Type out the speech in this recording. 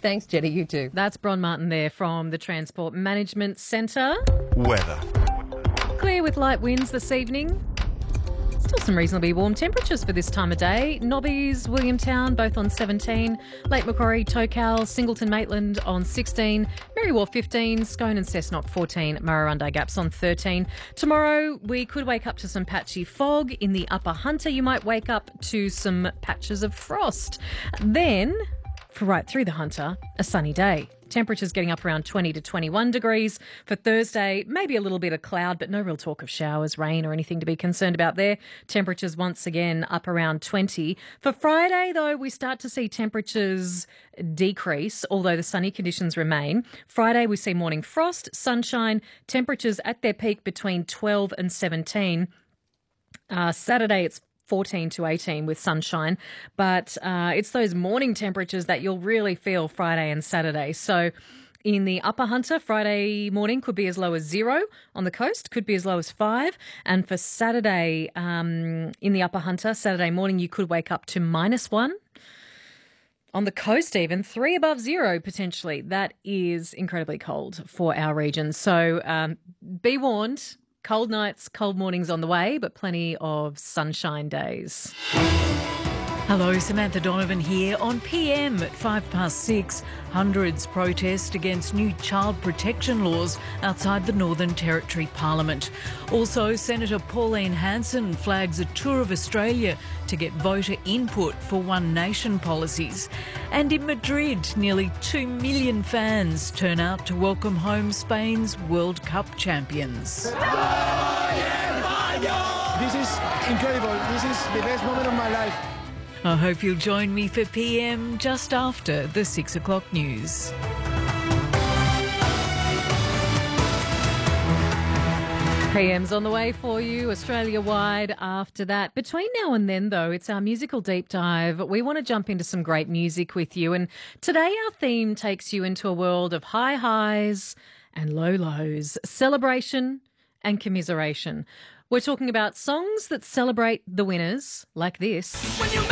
Thanks, Jetty. You too. That's Bron Martin there from the Transport Management Centre. Weather. Clear with light winds this evening. Still some reasonably warm temperatures for this time of day. Nobbies, Williamtown, both on 17. Lake Macquarie, Tocal, Singleton, Maitland on 16. Mary Wharf 15. Scone and Cessnock 14. Murrurundi Gaps on 13. Tomorrow we could wake up to some patchy fog. In the Upper Hunter you might wake up to some patches of frost. Then, for right through the Hunter, a sunny day. Temperatures getting up around 20 to 21 degrees. For Thursday, maybe a little bit of cloud, but no real talk of showers, rain or anything to be concerned about there. Temperatures once again up around 20. For Friday, though, we start to see temperatures decrease, although the sunny conditions remain. Friday, we see morning frost, sunshine, temperatures at their peak between 12 and 17. Saturday, it's 14 to 18 with sunshine, but it's those morning temperatures that you'll really feel Friday and Saturday. So in the Upper Hunter, Friday morning could be as low as 0. On the coast, could be as low as 5. And for Saturday, in the Upper Hunter, Saturday morning, you could wake up to -1. On the coast even, 3 above 0 potentially. That is incredibly cold for our region. So be warned. Cold nights, cold mornings on the way, but plenty of sunshine days. Hello, Samantha Donovan here on PM at 6:05. Hundreds protest against new child protection laws outside the Northern Territory Parliament. Also, Senator Pauline Hanson flags a tour of Australia to get voter input for One Nation policies. And in Madrid, nearly 2 million fans turn out to welcome home Spain's World Cup champions. This is incredible. This is the best moment of my life. I hope you'll join me for PM just after the 6 o'clock news. PM's on the way for you, Australia-wide after that. Between now and then, though, it's our musical deep dive. We want to jump into some great music with you. And today our theme takes you into a world of high highs and low lows, celebration and commiseration. We're talking about songs that celebrate the winners, like this. When you